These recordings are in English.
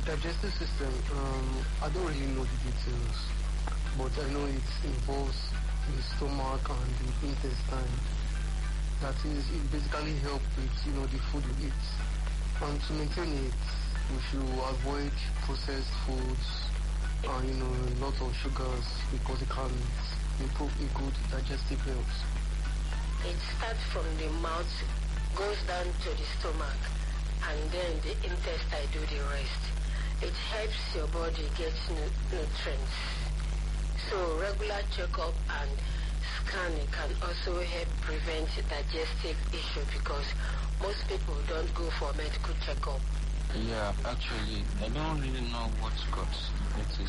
Digestive system, I don't really know the details, but I know it involves the stomach and the intestine. That is, it basically helps with, the food we eat. And to maintain it, we should avoid processed foods and, a lot of sugars because it can improve a good digestive health. It starts from the mouth, goes down to the stomach, and then the intestine do the rest. It helps your body get nutrients. So regular checkup and scanning can also help prevent digestive issue because most people don't go for medical checkup. Yeah, actually, I don't really know what gut it is,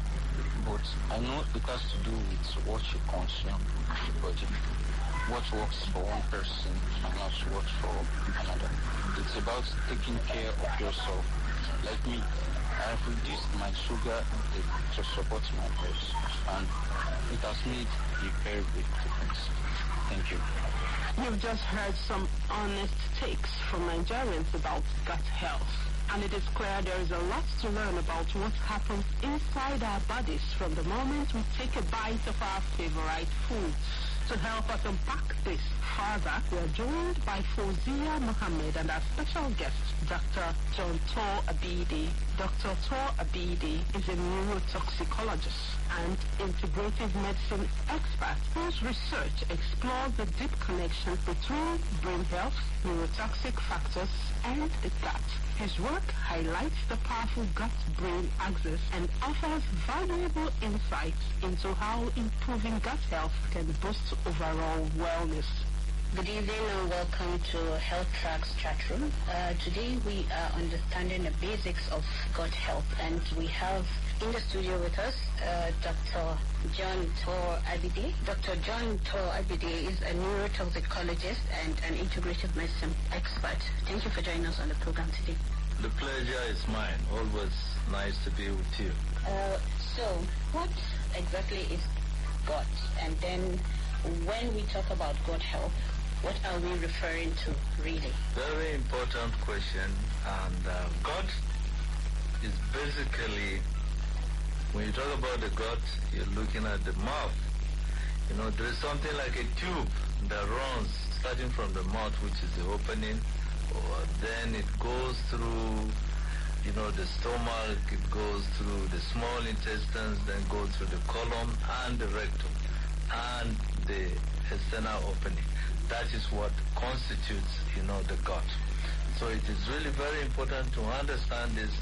but I know it has to do with what you consume in the body. What works for one person and not works for another. It's about taking care of yourself. Like me, I have reduced my sugar intake to support my health, and it has made a very big difference. Thank you. You've just heard some honest takes from Nigerians about gut health. And it is clear there is a lot to learn about what happens inside our bodies from the moment we take a bite of our favorite food. To help us unpack this further, we are joined by Fozia Mohammed and our special guest, Dr. John Tor Abidi. Dr. Tor Abidi is a neurotoxicologist and integrative medicine expert whose research explores the deep connection between brain health, neurotoxic factors, and the gut. His work highlights the powerful gut-brain axis and offers valuable insights into how improving gut health can boost overall wellness. Good evening and welcome to Health Tracks chat room. Today we are understanding the basics of gut health, and we have in the studio with us Dr. John Tor Abidi. Dr. John Tor Abidi is a neurotoxicologist and an integrative medicine expert. Thank you for joining us on the program today. The pleasure is mine. Always nice to be with you. So, what exactly is gut? And then when we talk about gut health, what are we referring to really? Very important question. And gut is basically, when you talk about the gut, you're looking at the mouth. There is something like a tube that runs starting from the mouth, which is the opening, or then it goes through, the stomach, it goes through the small intestines, then goes through the colon and the rectum and the external opening. That is what constitutes, the gut. So it is really very important to understand this.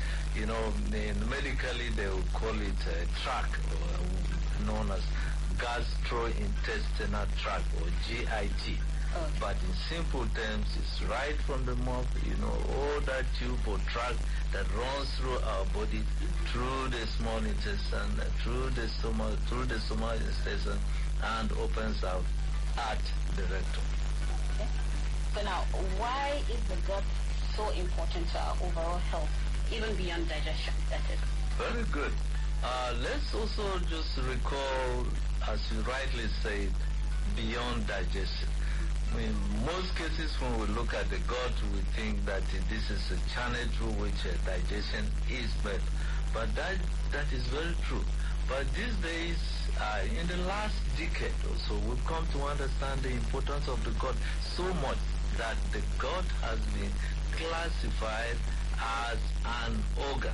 Medically they would call it a tract, known as gastrointestinal tract, or GIT. But in simple terms, it's right from the mouth, all that tube or tract that runs through our body, through the small intestine, through the small intestine, and opens out at the rectum. Okay. So now, why is the gut so important to our overall health, even beyond digestion, that is? Very good. Let's also just recall, as you rightly said, beyond digestion. In most cases, when we look at the gut, we think that this is a channel through which digestion is made. But that is very true. But these days, in the last decade or so, we've come to understand the importance of the gut so much that the gut has been classified as an organ.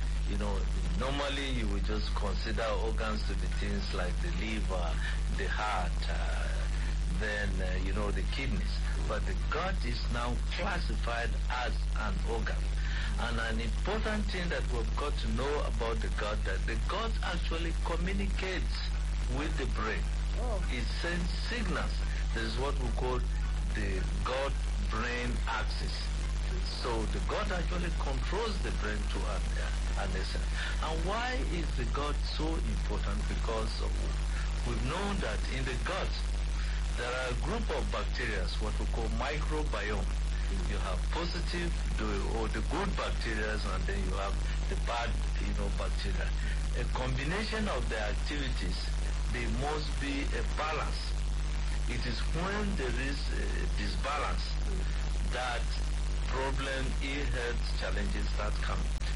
Normally you would just consider organs to be things like the liver, the heart, then the kidneys. But the gut is now classified as an organ. And an important thing that we've got to know about the gut, that the gut actually communicates with the brain. It sends signals. This is what we call the gut-brain axis. So the gut actually controls the brain to an extent. And why is the gut so important? Because we've known that in the gut, there are a group of bacteria, what we call microbiome. You have positive or the good bacteria, and then you have the bad, bacteria. A combination of the activities, there must be a balance. It is when there is a disbalance that problem, ill health challenges start coming. In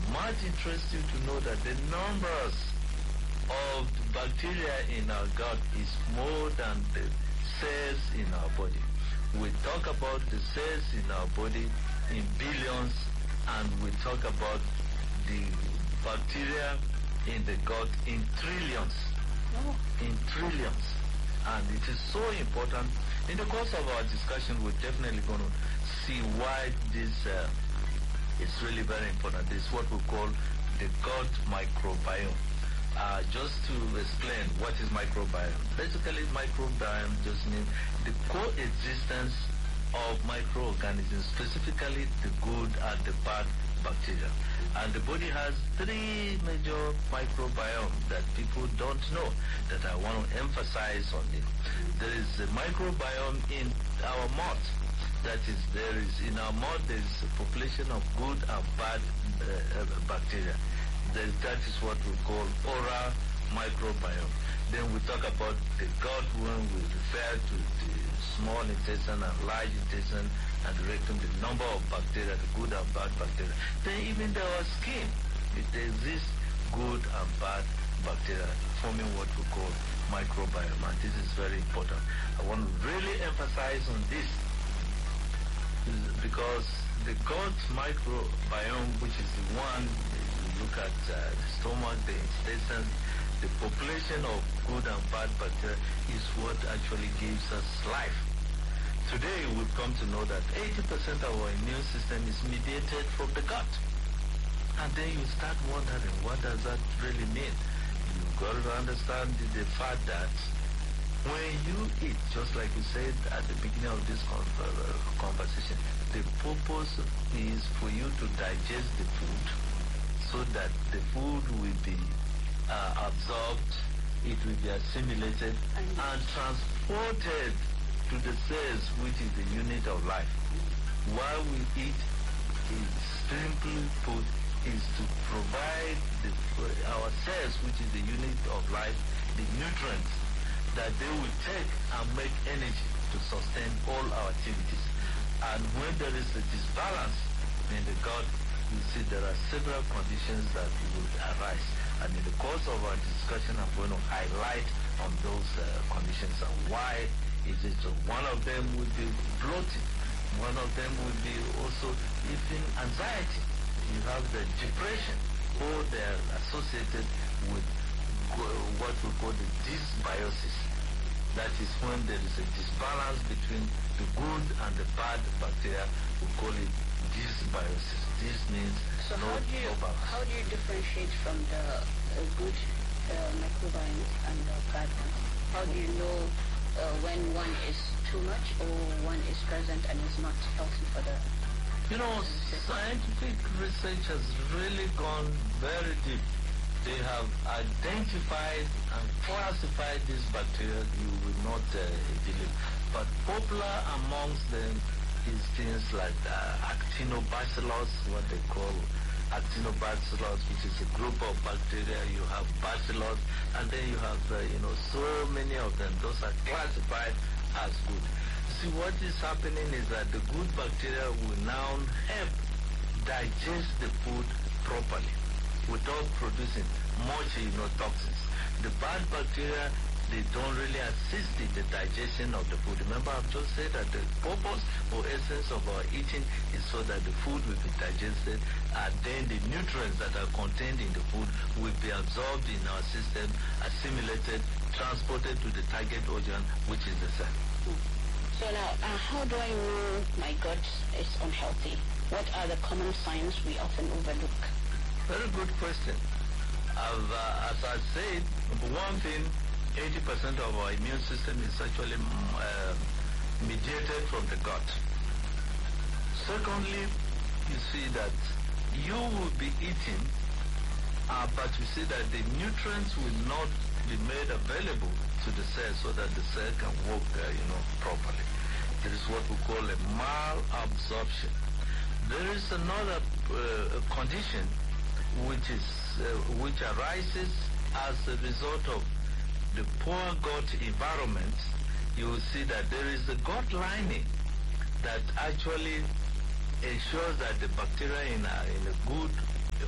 might interest you to know that the numbers of bacteria in our gut is more than the cells in our body. We talk about the cells in our body in billions, and we talk about the bacteria in the gut in trillions. In trillions. And it is so important. In the course of our discussion, we're definitely going to see why this is really very important. This is what we call the gut microbiome. Just to explain what is microbiome. Basically, microbiome just means the coexistence of microorganisms, specifically the good and the bad bacteria. And the body has three major microbiomes that people don't know, that I want to emphasize on it. There is a microbiome in our mouth. That is, in our mouth there is a population of good and bad bacteria. That is what we call oral microbiome. Then we talk about the gut when we refer to the small intestine and large intestine and the rectum, the number of bacteria, the good and bad bacteria. Then even our skin, it exists good and bad bacteria forming what we call microbiome, and this is very important. I want to really emphasize on this because the gut microbiome, which is the one you look at the stomach, the intestine, the population of good and bad bacteria is what actually gives us life. Today we've come to know that 80% of our immune system is mediated from the gut. And then you start wondering, what does that really mean? You've got to understand the fact that when you eat, just like you said at the beginning of this conversation, the purpose is for you to digest the food so that the food will be absorbed, it will be assimilated and transported to the cells, which is the unit of life. While we eat, is simply put, is to provide our cells, which is the unit of life, the nutrients that they will take and make energy to sustain all our activities. And when there is a disbalance in the gut, you see there are several conditions that will arise. And in the course of our discussion, I'm going to highlight on those conditions and why is it so. One of them will be bloating. One of them will be also even anxiety. You have the depression, or they are associated with what we call the dysbiosis. That is when there is a disbalance between the good and the bad bacteria. We call it dysbiosis. This means so no balance. How do you differentiate from the good microbiome and the bad one? How do you know when one is too much or one is present and is not healthy for the... You know, scientific research has really gone very deep. They have identified and classified these bacteria you will not believe. But popular amongst them is things like actinobacillus, what they call actinobacillus, which is a group of bacteria. You have bacillus, and then you have, so many of them. Those are classified as good. See, what is happening is that the good bacteria will now help digest the food properly without producing much toxins. The bad bacteria, they don't really assist in the digestion of the food. Remember, I've just said that the purpose or essence of our eating is so that the food will be digested, and then the nutrients that are contained in the food will be absorbed in our system, assimilated, transported to the target organ, which is the cell. So now, how do I know my gut is unhealthy? What are the common signs we often overlook? Very good question. As I said, one thing, 80% of our immune system is actually mediated from the gut. Secondly, you see that you will be eating, but you see that the nutrients will not be made available to the cell so that the cell can work properly. There is what we call a malabsorption. There is another condition which arises as a result of the poor gut environment. You will see that there is a gut lining that actually ensures that the bacteria in a good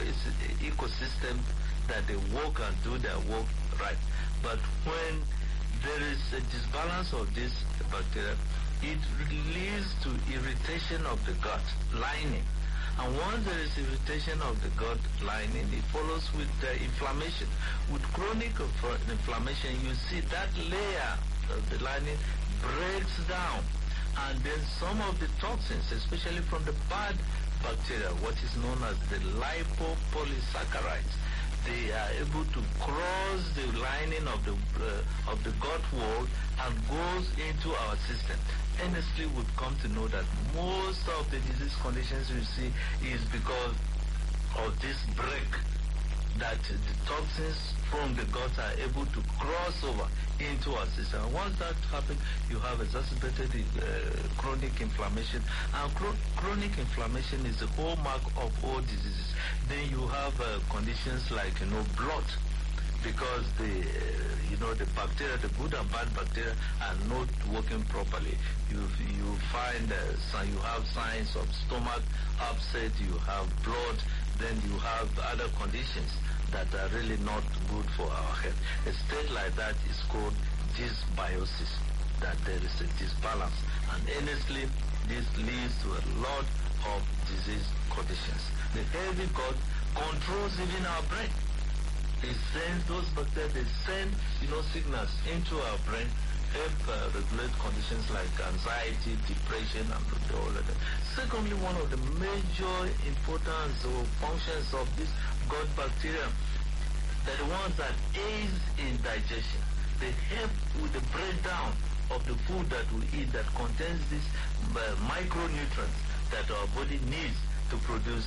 ecosystem that they work and do their work right. But when there is a disbalance of this bacteria, it leads to irritation of the gut lining. And once there is irritation of the gut lining, it follows with inflammation. With chronic inflammation, you see that layer of the lining breaks down. And then some of the toxins, especially from the bad bacteria, what is known as the lipopolysaccharides, they are able to cross the lining of the gut wall and goes into our system. Honestly, we've come to know that most of the disease conditions we see is because of this break, that the toxins from the gut are able to cross over into our system. And once that happens, you have exacerbated chronic inflammation. And chronic inflammation is the hallmark of all diseases. Then you have conditions like, blood, because the bacteria, the good and bad bacteria, are not working properly. You find you have signs of stomach upset, you have blood, then you have other conditions that are really not good for our health. A state like that is called dysbiosis, that there is a disbalance. And honestly, this leads to a lot of disease conditions. The heavy gut controls even our brain. It sends those bacteria, they send signals into our brain, help regulate conditions like anxiety, depression, and all of that. Secondly, one of the major importance or functions of this gut bacteria, they're the ones that aid in digestion. They help with the breakdown of the food that we eat that contains these micronutrients that our body needs to produce,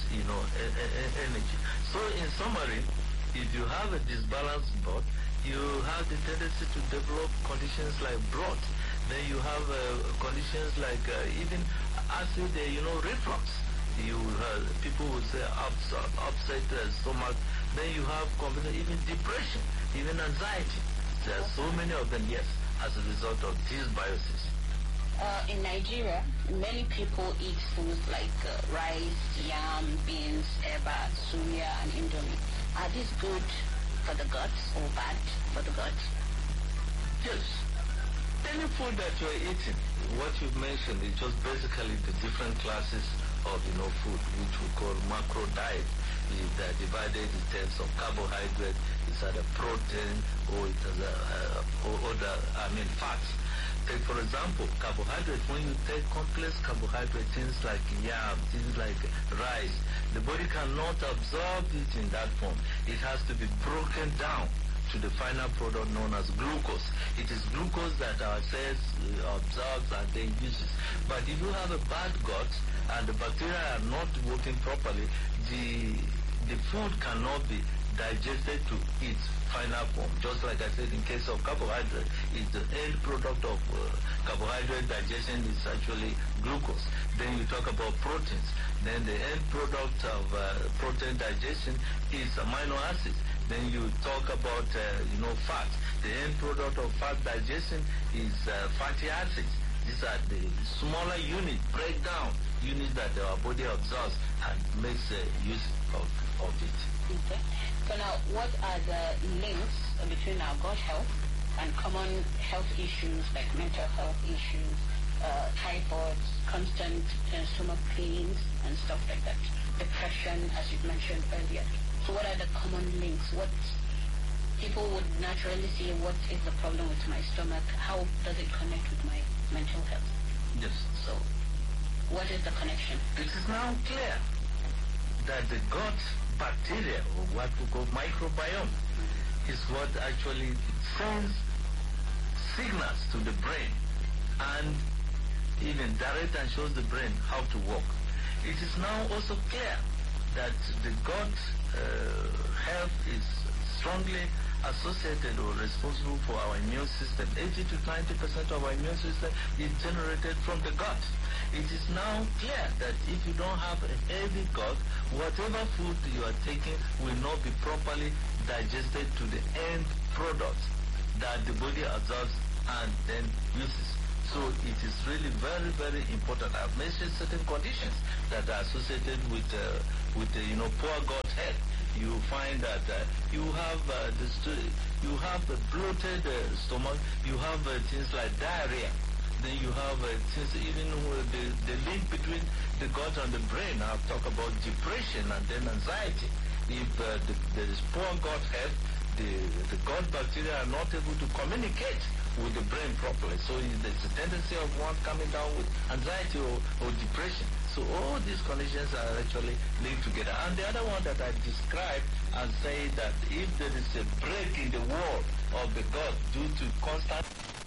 energy. So in summary, if you have a disbalanced gut, you have the tendency to develop conditions like bloat. Then you have conditions like even acid, reflux. People will say upset stomach. Then you have even depression, even anxiety. There are so many of them, yes, as a result of dysbiosis. In Nigeria, many people eat foods like rice, yam, beans, eba, suya, and indomie. Are these good for the gut or bad for the gut? Yes. Any food that you're eating, what you've mentioned is just basically the different classes of food, which we call macro diet. They're divided in terms of carbohydrate, it's either protein or it has fats. Take for example, carbohydrate. When you take complex carbohydrate, things like yam, things like rice, the body cannot absorb it in that form. It has to be broken down to the final product known as glucose. It is glucose that our cells absorbs and then uses. But if you have a bad gut and the bacteria are not working properly, the food cannot be digested to its final form. Just like I said, in case of carbohydrate, the end product of carbohydrate digestion is actually glucose. Then you talk about proteins. Then the end product of protein digestion is amino acids. Then you talk about fat. The end product of fat digestion is fatty acids. These are the smaller breakdown units that our body absorbs and makes use of it. Okay. So now, what are the links between our gut health and common health issues like mental health issues, typhoid, constant stomach pains, and stuff like that? Depression, as you mentioned earlier. So what are the common links? What people would naturally see, what is the problem with my stomach? How does it connect with my mental health? Yes. So what is the connection? It is now clear that the gut bacteria, or what we call microbiome, is what actually sends signals to the brain and even direct and shows the brain how to work. It is now also clear that the gut health is strongly associated or responsible for our immune system. 80 to 90% of our immune system is generated from the gut. It is now clear that if you don't have a healthy gut, whatever food you are taking will not be properly digested to the end product that the body absorbs and then uses. So it is really very, very important. I've mentioned certain conditions that are associated with poor gut health. you find that you have you have a bloated stomach, you have things like diarrhea. Then you have things even the link between the gut and the brain. I've talked about depression and then anxiety. If there is poor gut health, the gut bacteria are not able to communicate with the brain properly. So there's a tendency of one coming down with anxiety or depression. So all these conditions are actually linked together. And the other one that I described and say that if there is a break in the wall of the gut due to constant